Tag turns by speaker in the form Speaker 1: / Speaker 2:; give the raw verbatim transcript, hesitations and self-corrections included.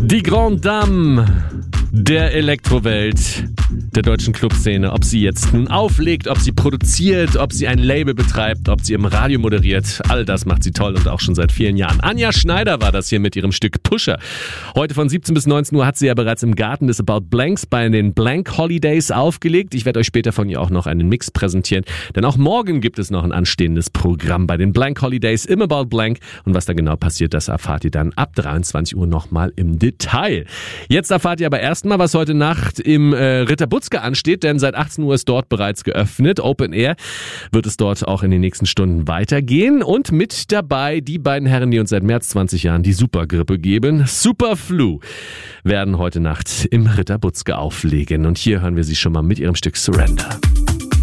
Speaker 1: Die Grande Dame der Elektrowelt, der deutschen Clubszene, ob sie jetzt nun auflegt, ob sie produziert, ob sie ein Label betreibt, ob sie im Radio moderiert, all das macht sie toll und auch schon seit vielen Jahren. Anja Schneider war das hier mit ihrem Stück Pusher. Heute von siebzehn bis neunzehn Uhr hat sie ja bereits im Garten des About Blanks bei den Blank Holidays aufgelegt. Ich werde euch später von ihr auch noch einen Mix präsentieren, denn auch morgen gibt es noch ein anstehendes Programm bei den Blank Holidays im About Blank und was da genau passiert, das erfahrt ihr dann ab dreiundzwanzig Uhr nochmal im Detail. Jetzt erfahrt ihr aber erstmal, was heute Nacht im äh, Ritter Butzke ansteht, denn seit achtzehn Uhr ist dort bereits geöffnet. Open Air wird es dort auch in den nächsten Stunden weitergehen und mit dabei die beiden Herren, die uns seit mehr als zwanzig Jahren die Supergrippe geben, Superflu, werden heute Nacht im Ritter Butzke auflegen und hier hören wir sie schon mal mit ihrem Stück Surrender.